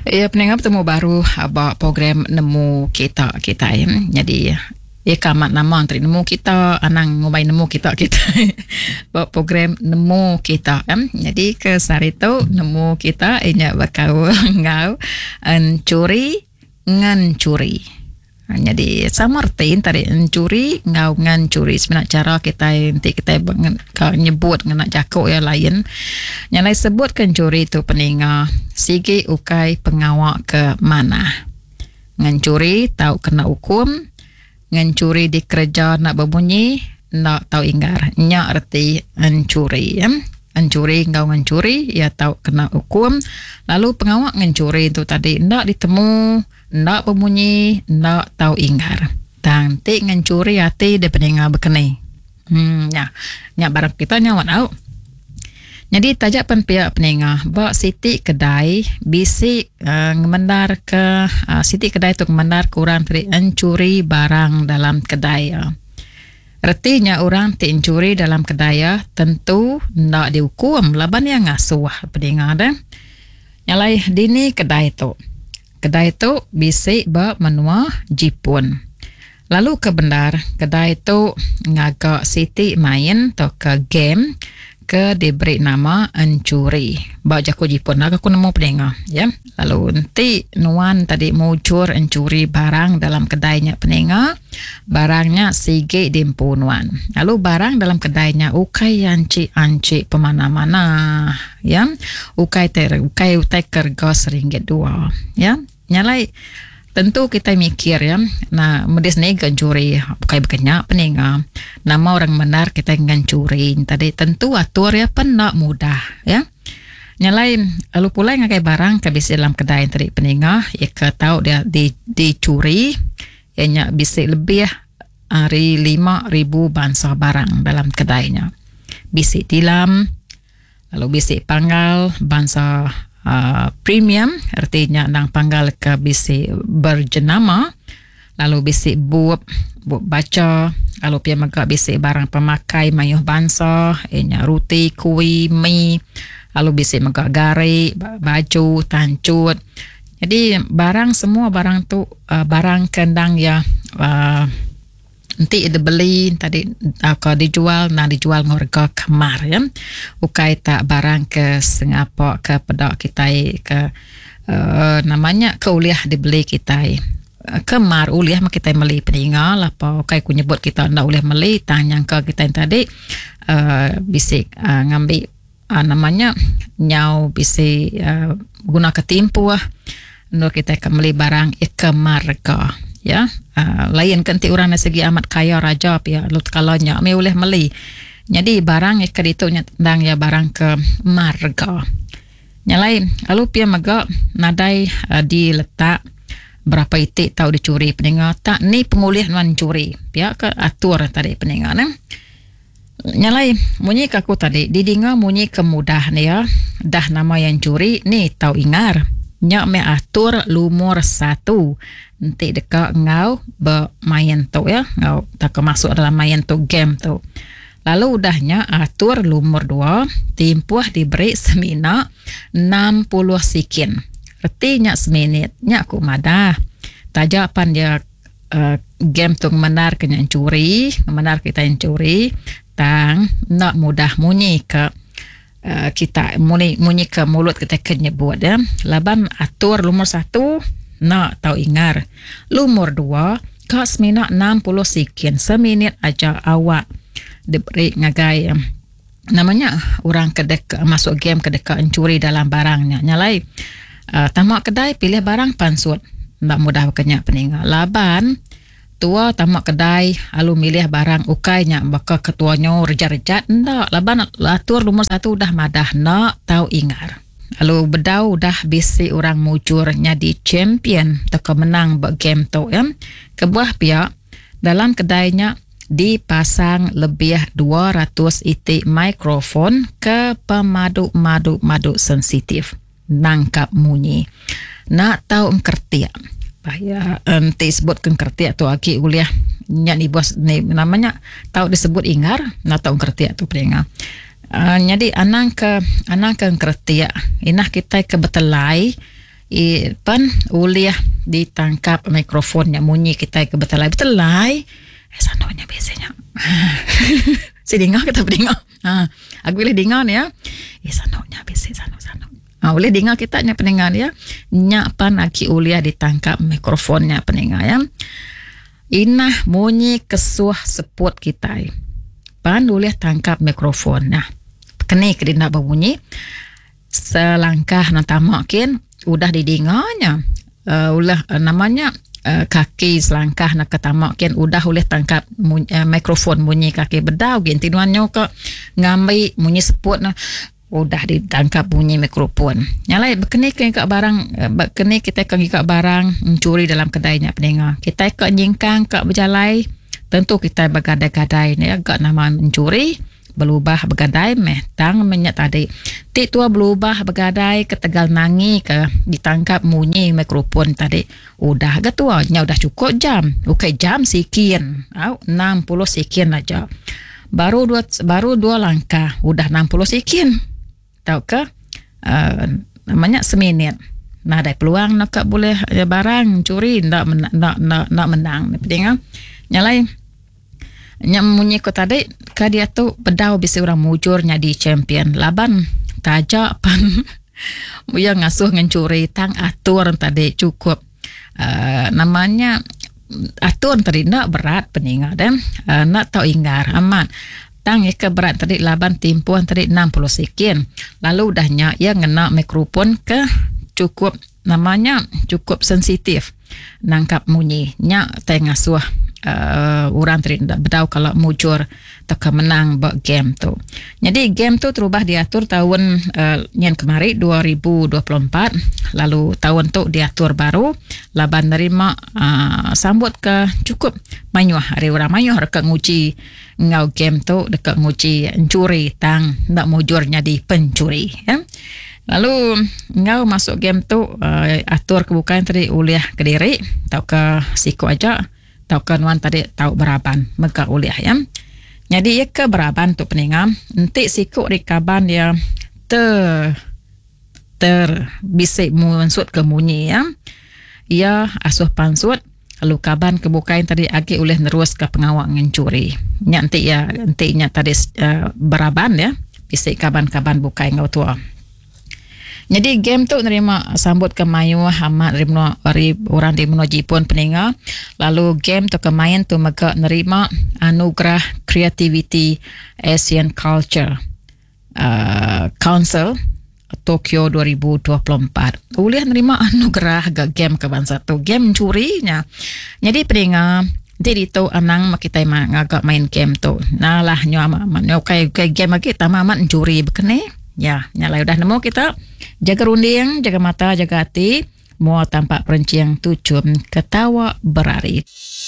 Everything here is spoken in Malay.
Ya, pendengar bertemu baru program Nemu Kita ya. Jadi kamat nama antri nemu kita anang ngubay nemu kita program Nemu Kita jadi ke sarito nemu kita inya bakal ngau encuri ngancuri. Jadi sama artiin tadi encuri ngau ngancuri sebenarnya cara kita nanti kita nyebut ngena jakok ya lain nyalai sebut kencuri itu peninga sigi ukai pengawak ke mana ngancuri tahu kena hukum ngancuri di kerja nak berbunyi nak tahu inggar nya arti encuri ya encuri ngau ngancuri ya tahu kena hukum lalu pengawak ngancuri itu tadi nak ditemu nak berbunyi nak tahu inggar tanti ngancuri hati de peninga berkenai nya barang kita nyawa tahu. Jadi tajak pihak penengah bak siti kedai bisi ngemendar ke siti kedai tu ngemendar kurang dari encuri barang dalam kedai. Artinya orang encuri dalam kedai tentu ndak dihukum laban yang ngasuh penengah dah. Nyalai dini kedai tu bisi bak menua jipun. Lalu ke bendar kedai tu ngagak siti main atau ke game ke diberi nama encuri. Baca aku jipun aku nemu pendengar ya. Lalu nanti nuan tadi muncul encuri barang dalam kedainya pendengar. Barangnya sige dimpunuan. Lalu barang dalam kedainya ukai anci pemana-mana ya. Ukai kerga RM1 ya. Nyalai tentu kita mikir ya, nah medis ni gancuri, bukan berkenyak peninga. Nama orang benar kita gancuri. Tadi tentu atur ya penak mudah ya. Nyalain lalu pula yang kayak barang kabisi dalam kedai tadi peninga, ya tahu dia dicuri, ya bisa lebih hari 5,000 bangsa barang dalam kedainya. Bisi tilam, lalu bisi panggal bangsa premium artinya nang panggal ke bisi berjenama lalu bisi buat baca lalu pia magak bisi barang pemakai mayuh bangsa roti kui mie lalu bisi magak gari baju tancut jadi barang semua barang tu barang kendang ya nanti dibeli tadi dijual ngorga kamar ya ukai tak barang ke sengapa ke pedak kita ke namanya ke uliah dibeli kita kemar uliah mak kita meli peninggal apa ukai ku nyebut kita ndak uliah meli tanya ke kita yang tadi bisik ngambil namanya nyau bisik guna ketimpu nur kita meli barang kemarga ya lain kanti orang segi amat kaya raja ya lut kalanya me boleh meli jadi barang ke ditu tentang ya barang ke marga nyalai lalu pia maga nadai diletak berapa itik tahu dicuri pendengar tak ni pengulih nuan curi pia ke atur tadi pendengar nyalai munyi kaku tadi didinga munyi kemudah ni ya dah nama yang curi ni tahu ingar nyak me atur lumur 1 nanti dekat ngau bermain tu ya ngau tak masuk dalam main tu game tu lalu udahnya atur lumur 2 tempoh diberi semina 60 sekin artinya seminit nyak ku madah tajapan dia game tu menar kena curi menar kita yang curi tang nak mudah munyi ke kita munyi ke mulut kita kenyebut ya laban atur lumur 1 nak tahu ingar lumur 2 kas minat 60 sekian seminit aja awak diberi ngagai namanya orang kedek masuk game kedek encuri dalam barangnya nyalai tamak kedai pilih barang pansut tak mudah kenyak peninggal laban tua tamak kedai lalu milih barang ukainya baka ketuanya rejat-rejat ndak laban atur lumur 1 dah madah nak tahu ingar lalu bedau dah bisi orang mujurnya di champion atau menang game tu ya kebuah pihak dalam kedainya dipasang lebih 200 itik mikrofon ke pemadu sensitif nangkap munyi nak tahu engkertia ya nanti sebut engkertia tu aki uliah nyak ni bos ni namanya tahu disebut ingar nak tahu engkertia tu peringat. Jadi anang ke engkertia inah kita ke betelai pan uliah ditangkap mikrofonnya bunyi kita ke betul-betul sanonya biasanya si dengar kita dengar aku boleh dengar ya sanonya biasa sano boleh dengar kita nya pendengar ya nya pan aki uliah ditangkap mikrofonnya pendengar ya inah bunyi kesuah seput kita pan uliah tangkap mikrofon nah kene kedina berbunyi selangkah nantamakin udah didengarnya ulah namanya kaki selangkah nak ketamakin udah boleh tangkap mikrofon bunyi kaki bedau gitu nuannya ke ngambil bunyi seput nah udah ditangkap bunyi mikrofon nyalai berkene ke barang berkene kita ke barang mencuri dalam kedainya pendengar kita ke nyingkang ke berjalai tentu kita bergadai-gadai ni agak nama mencuri berubah bergadai tang menyat tadi tik tua berubah bergadai ke Tegal Nangi ke ditangkap bunyi mikrofon tadi udah gatuanya udah cukup jam jam sekian 60 sekian aja baru dua langkah udah 60 sekian tahu ke namanya seminit nah ada peluang nak boleh barang curi nak menang pendengar nyalai nyamunyi ko tadi ka dia tu bedau bisa orang mujurnya di champion laban tajak pan yang ngasuh ngencuri tang atur tadi cukup namanya atur tadi nak berat peningat dan nak tahu inggar aman tang ke berat tadi laban timpuan tadi 60 sekian lalu udahnya ia ngena mikrofon ke cukup namanya cukup sensitif nangkap munyi nya tengah ngasuh orang terindah bedau kalau mujur tak menang buat game tu. Jadi game tu terubah diatur tahun yang kemarin 2024 lalu tahun tu diatur baru laban nerima sambut ke cukup manyuah hari orang manyuah dekat nguci ngau game tu dekat nguci mencuri tang nak mujurnya di pencuri ya. Lalu ngau masuk game tu atur kebukaan tadi uliah ke diri tau ke siku aja tau ke nuan tadi tau beraban mega uliah ya. Jadi ia ke beraban tu peningam nanti siku rikaban dia bisik munsut ke munyi ya. Ia asuh pansut lalu kaban kebukaan tadi agi oleh nerus ke pengawak ngencuri. Nanti nya tadi beraban ya bisik kaban-kaban bukai ngau tua. Jadi game tu nerima sambut ke mayu hamat orang di Jepun peninga. Lalu game tu kemain tu mega nerima anugerah Creativity Asian Culture Council Tokyo 2024. Uliah nerima anugerah ke game ke bangsa tu. Game mencurinya. Jadi peninga jadi tu anang kita agak main game tu. Nah lah nyo kai game lagi tamamat mencuri bekene. Ya, nyalai udah nemu kita jaga runding, jaga mata, jaga hati, mau tampak perenciang tujuan ketawa berari.